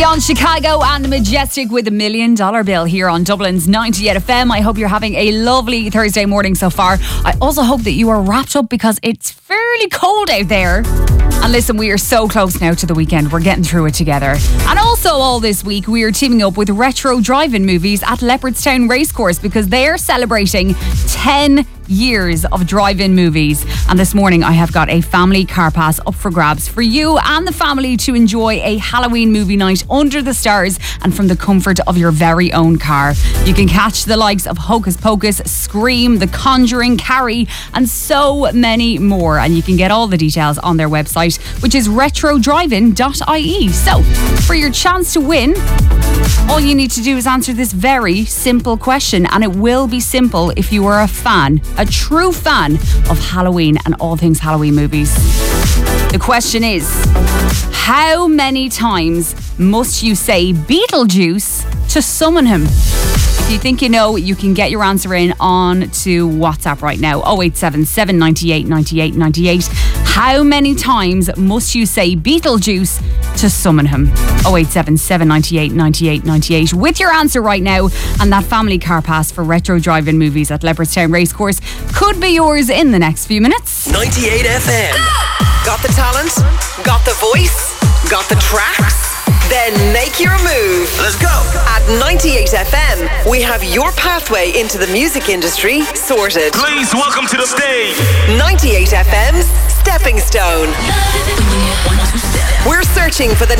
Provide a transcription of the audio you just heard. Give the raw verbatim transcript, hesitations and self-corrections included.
Beyond Chicago and the Majestic with a Million Dollar Bill here on Dublin's ninety-eight F M. I hope you're having a lovely Thursday morning so far. I also hope that you are wrapped up because it's fairly cold out there. And listen, we are so close now to the weekend. We're getting through it together. And also all this week, we are teaming up with Retro Drive-In Movies at Leopardstown Racecourse because they're celebrating ten years of drive-in movies. And this morning I have got a family car pass up for grabs for you and the family to enjoy a Halloween movie night under the stars and from the comfort of your very own car. You can catch the likes of Hocus Pocus, Scream, The Conjuring, Carrie and so many more. And you can get all the details on their website, which is retro drive in dot I E. So for your chance to win, all you need to do is answer this very simple question, and it will be simple if you are a fan, a true fan of Halloween and all things Halloween movies. The question is, how many times must you say Beetlejuice to summon him? If you think you know, you can get your answer in on to WhatsApp right now. oh eight seven seven, nine eight, nine eight, nine eight. How many times must you say Beetlejuice to summon him? oh eight seven seven, nine eight, nine eight, nine eight. With your answer right now, and that family car pass for Retro Drive-In Movies at Leopardstown Racecourse could be yours in the next few minutes. ninety-eight F M. Got the talent? Got the voice? Got the tracks? Then make your move. Let's go. At ninety-eight F M, we have your pathway into the music industry sorted. Please welcome to the stage ninety-eight F M's Stepping Stone. We're searching for the